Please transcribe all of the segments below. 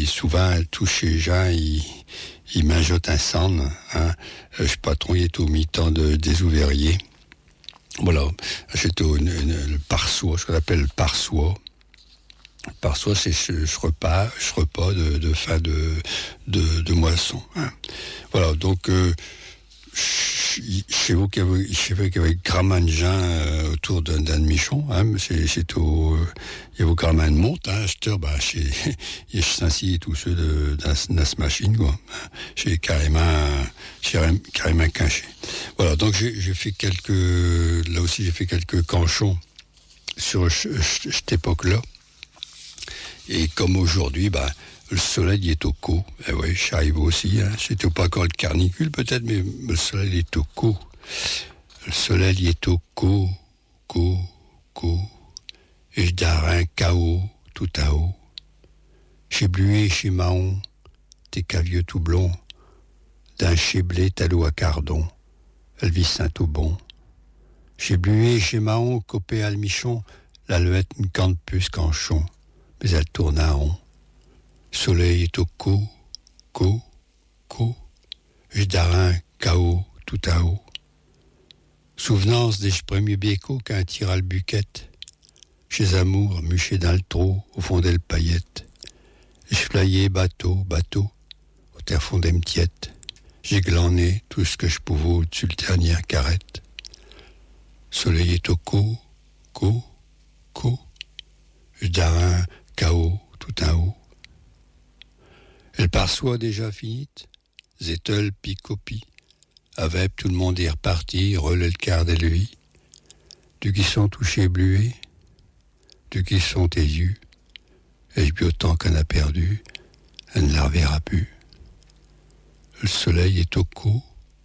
puis souvent, tous ces gens, ils m'ajotent un sang. Hein. Je sais pas trop, il est au mi-temps des ouvriers. Voilà, j'étais le parsois, ce qu'on appelle le parsois. Le parsois, c'est ce repas de fin de moisson. Hein. Voilà, donc chez vous qu'il y avait grammin de gens autour d'un demi-chon, hein, c'est au il y a vos grammin de monte, hein, chez il y a Saint-Cy et tous ceux de ce machine, quoi. J'ai carrément caché. Voilà, donc j'ai fait quelques canchons sur cette époque-là. Et comme aujourd'hui, le soleil est au co. Eh oui, je suis arrivé aussi. Hein. C'était pas encore le carnicule peut-être, mais le soleil est au co. Le soleil est au co. Et je dare un chaos tout à haut. Chez Bluet, chez Mahon, t'es qu'un vieux tout blond. D'un chez Blé, talou à Cardon. Elvis Saint-Aubon. Chez Bluet, chez Mahon, copé à Almichon, la leuette ne cante plus qu'enchon. Mais elle tourne à rond. Soleil est au co. Je darin, chaos, tout à haut. Souvenance des premiers biécos qu'un tir à le buquette. Chez Amour, muché dans le trou, au fond d'elle paillette. Je flayais bateau, au terre fond des m'tiettes. J'ai glané tout ce que je pouvais au-dessus le dernier carrette. Soleil est au co. Je darin, chaos, tout en haut. Elle parsoit déjà finite, Zettel, Picopi. Avec tout le monde est reparti, relais le quart de lui. Du qui sont touchés blués, du qui sont tes yeux. Ai-je bu autant qu'on a perdu, elle ne la reverra plus. Le soleil est au co.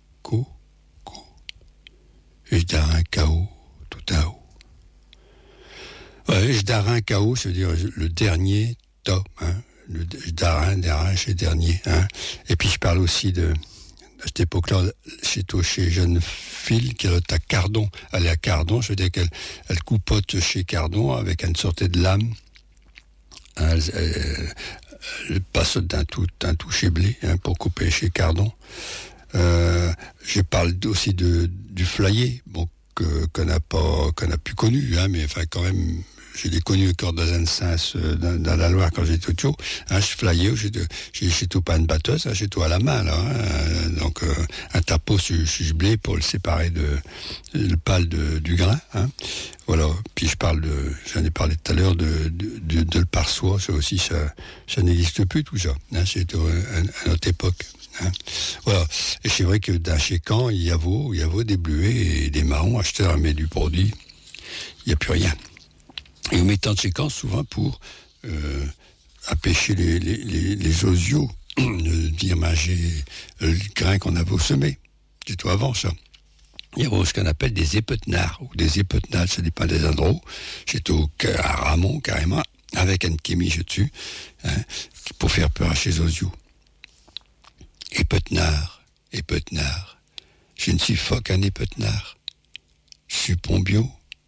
Et je darin un chaos, tout en haut. Ouais, je darin un chaos, c'est-à-dire le dernier top, hein. Le darin, chez dernier, hein. Et puis je parle aussi à cette époque-là, chez jeune fille qui est à Cardon. Elle est à Cardon, je veux dire qu'elle coupote chez Cardon avec une sorte de lame. Hein, elle passe d'un tout chez Blé, hein, pour couper chez Cardon. Je parle aussi du flayer, bon, qu'on n'a plus connu, hein, mais enfin quand même. Je l'ai connu encore dans un sens dans la Loire quand j'étais tout. Hein, je flyais, j'ai tout pas une batteuse, hein, j'ai tout à la main là. Hein, donc un tapeau sur blé pour le séparer le pal du grain. Hein. Voilà. Puis j'en ai parlé tout à l'heure de le parsois, ça aussi ça n'existe plus tout ça. Hein, c'est à notre époque. Hein. Voilà. Et c'est vrai que dans chez Caen, il y a des Bluets et des Mahons acheteurs mais du produit, il n'y a plus rien. Et on met tant de séquences souvent pour empêcher les osios de venir manger le grain qu'on avait semé. C'est tout avant ça. Il y a ce qu'on appelle des épetenards ou des épetenades, ça dépend des endroits. J'étais à Ramon carrément avec un kémiche dessus, hein, pour faire peur à ces osios. Épetenard, je ne suis pas qu'un épetenard. Je suis pombio.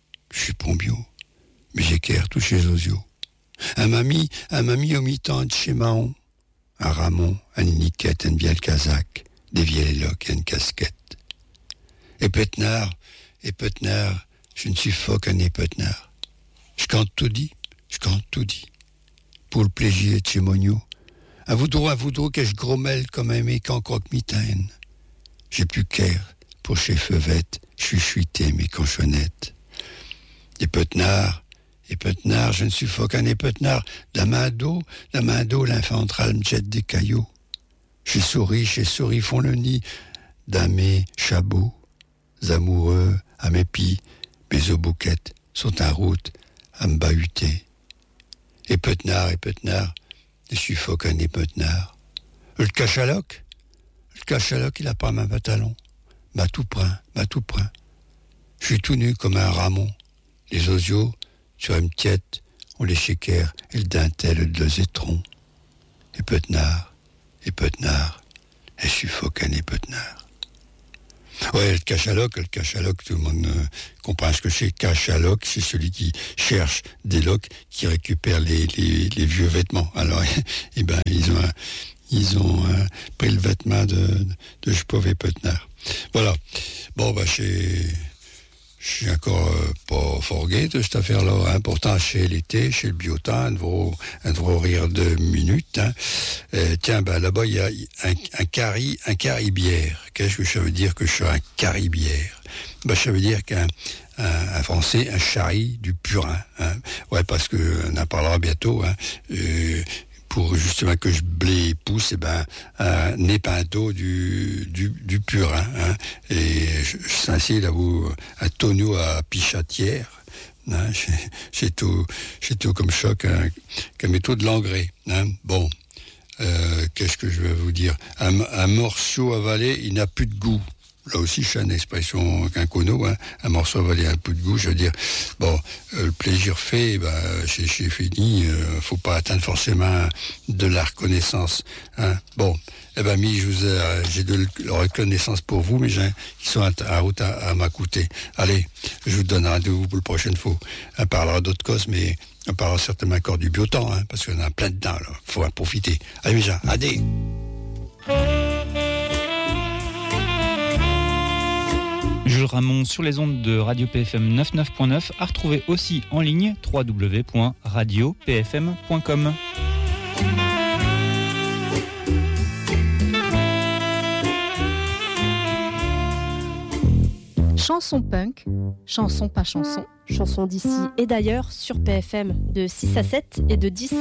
Mais j'ai qu'à toucher les osios. Un mamie au mi-temps de chez Mahon. Un Ramon, un niquette, un biel casaque, des vieilles loques et une casquette. Épetenard, je ne suis pas qu'un épetenard. Je cante tout dit. Pour le plaisir de chez Monio. À voudrou que je grommelle comme un mécan croque-mitaine. J'ai plus qu'air pour chez Feuvette, chuchuiter mes conchonnettes. Épetenard, je ne suis pas qu'un épetenard. La main d'eau, l'infantral me jette des cailloux. Chez souris font le nid dans mes chabots. Amoureux, à mes pieds, mes eaux bouquettes sont en route à me bahuter. Épetenard, je suis pas qu'un épetenard. Le cachaloc, il a pas ma pantalon. M'a tout prin. Je suis tout nu comme un ramon. Les osios, sur une tiette, on les chéquère et le dentelle de zétron. Épetenard, et je suis pas qu'un épetenard. Ouais, le cachaloc, tout le monde comprend ce que c'est. Cachaloc, c'est celui qui cherche des loques, qui récupère les vieux vêtements. Alors, ils ils ont pris le vêtement de Jupov Putner. Voilà. Bon, je suis encore pas forgué de cette affaire-là. Pourtant, chez l'été, chez le biotin, un de vos rire 2 minutes. Tiens, là-bas, il y a un caribière. Qu'est-ce que ça veut dire que je suis un caribière? Ça veut dire qu'un Français, un charri du purin. Ouais, parce qu'on en parlera bientôt. Pour justement que je blé et pousse, un épinto du purin. Et je s'incite à vous un tonneau à Pichatière. C'est tout comme choc, qu'un métaux de l'engrais. Bon, qu'est-ce que je vais vous dire? Un morceau avalé, il n'a plus de goût. Là aussi, c'est une expression quincono, un morceau avalé, un peu de goût. Je veux dire, bon, le plaisir fait, c'est fini. Faut pas atteindre forcément de la reconnaissance. Bon, j'ai de la reconnaissance pour vous, mais qui sont à route à m'écouter. Allez, je vous donne rendez-vous pour la prochaine fois. On parlera d'autres causes, mais on parlera certainement encore du biotan, parce qu'on en a plein dedans. Là. Faut en profiter. Allez, mes gens, adé. Jules Ramon sur les ondes de Radio PFM 99.9, à retrouver aussi en ligne www.radiopfm.com. Chanson punk, chanson pas chanson, chanson d'ici et d'ailleurs sur PFM de 6 à 7 et de 10